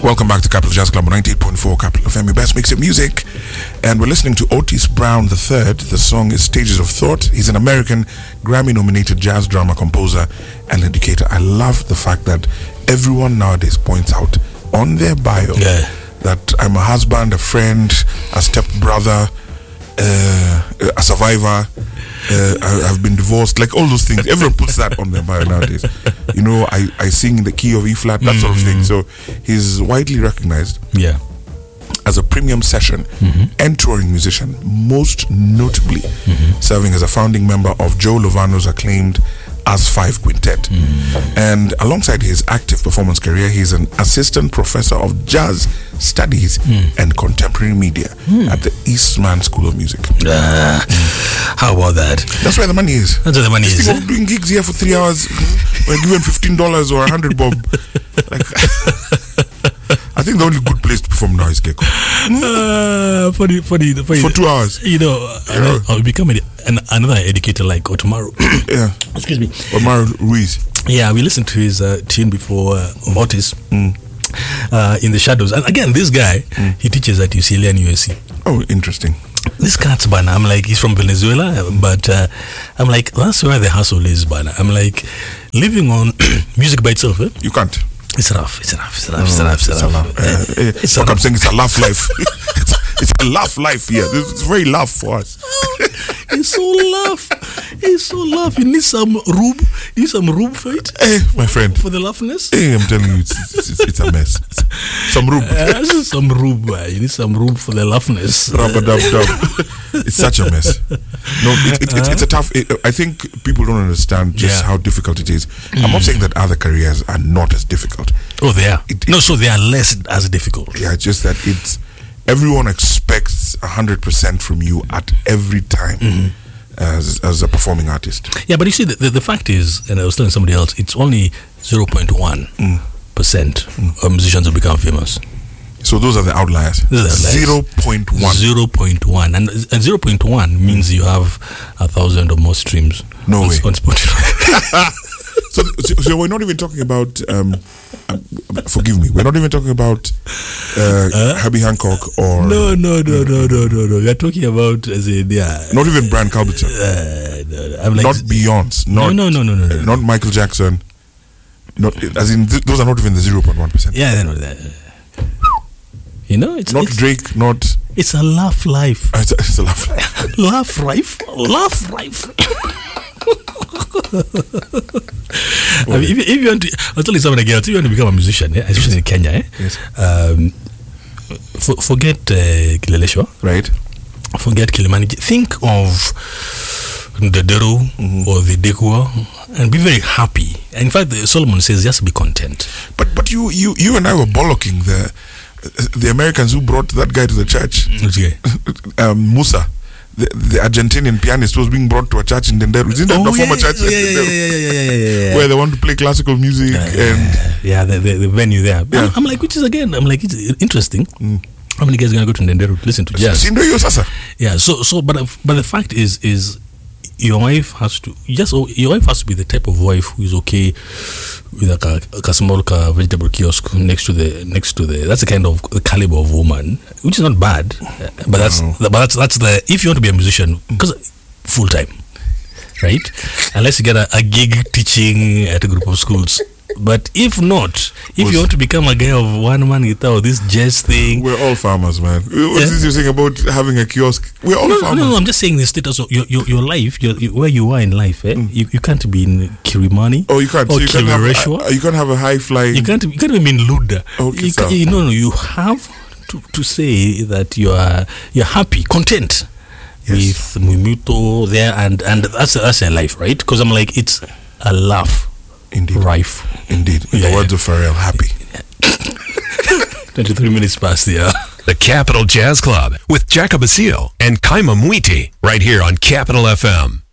Welcome back to Capital Jazz Club on 98.4 Capital FM, best mix of music. And we're listening to Otis Brown III. The song is Stages of Thought. He's an American Grammy-nominated jazz drama composer and educator. I love the fact that everyone nowadays points out on their bio that I'm a husband, a friend, a stepbrother, a survivor. I've been divorced, like all those things. Everyone puts that on their bio nowadays. You know, I sing the key of E flat, that sort of thing. So he's widely recognized as a premium session and touring musician, most notably serving as a founding member of Joe Lovano's acclaimed As Five Quintet. And alongside his active performance career, he's an assistant professor of jazz studies and contemporary media at the Eastman School of Music. How about that? That's where the money is. That's where the money is. Think of doing gigs here for 3 hours, we're given $15 or $100 bob. Like, I think the only good place to perform now is Gecko. For 2 hours. You know, I'll become another educator like Otomaru. Excuse me. Otomaru Ruiz. Yeah, we listened to his tune before Otis. In the Shadows. And again, this guy, he teaches at UCLA and USC. Oh, interesting. This cat's Bana, I'm like, he's from Venezuela, but I'm like, that's where the hustle is, Bana. I'm like, living on music by itself, You can't. It's rough. I'm saying it's a laugh life. It's a laugh life here. It's very laugh for us. It's so laugh. You need some rube. You need some rube for it. My friend. For the laughness. I'm telling you, it's a mess. Some rube. Some rube. You need some rube for the laughness. It's such a mess. No, it's a tough. I think people don't understand just how difficult it is. I'm not saying that other careers are not as difficult. Oh, they are. So they are less as difficult. Yeah, just that it's everyone expects 100% from you at every time as a performing artist. Yeah, but you see, the fact is, and I was telling somebody else, it's only 0.1% of musicians who become famous. So those are the outliers. 0.1. 0.1. And 0.1 means you have 1,000 or more streams. No way. On Spotify. So we're not even talking about forgive me, we're not even talking about Herbie Hancock or no. We're talking about not even Brian Calberton. I'm like, not Beyonce. No. Not Michael Jackson. Not as in those are not even the 0.1%. Yeah, they're not that. You know, it's not Drake. Not. It's a laugh life. It's a laugh life. Laugh life. I mean, if you want to, I'll tell you something again. If you want to become a musician, especially in Kenya, forget Kileleshwa, right? Forget Kilimani. Think of the Deru or the Dekua and be very happy. And in fact, Solomon says just be content. But you and I were bollocking the Americans who brought that guy to the church. Musa. The Argentinian pianist was being brought to a church in Denderu. Isn't that the former church? Yeah. Where they want to play classical music the venue there. Yeah. I'm like, which is again, it's interesting. How many guys are gonna go to Denderu to listen to jazz? Yeah. So, but the fact is your wife has to be the type of wife who is okay with a small vegetable kiosk next to the that's the kind of caliber of woman, which is not bad, but that's the if you want to be a musician, because full time, right? Unless you get a gig teaching at a group of schools. But if not, if you want to become a guy of one man guitar or this jazz thing, we're all farmers, man. What's this you're saying about having a kiosk? We're all farmers. No, I'm just saying the status of your life, where you are in life. You can't be in Kirimani. Oh, you can't. Or so you can't have a high flying. You can't be in Luda. Okay, you have to say that you're happy, content with Mumuto there, and that's a life, right? Because I'm like, it's a laugh. Indeed. Rife. Indeed. In the words of Pharrell, happy. 23 minutes past the hour. The Capital Jazz Club with Jacob Asile and Kaima Mwiti right here on Capital FM.